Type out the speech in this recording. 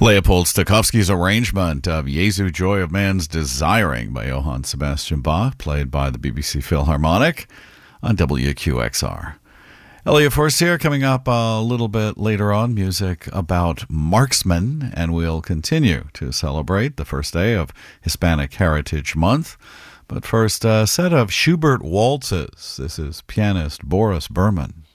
Leopold Stokowski's arrangement of Jesu Joy of Man's Desiring by Johann Sebastian Bach, played by the BBC Philharmonic on WQXR. Elliot Forcier coming up a little bit later on, music about marksmen, and we'll continue to celebrate the first day of Hispanic Heritage Month. But first, a set of Schubert waltzes. This is pianist Boris Berman.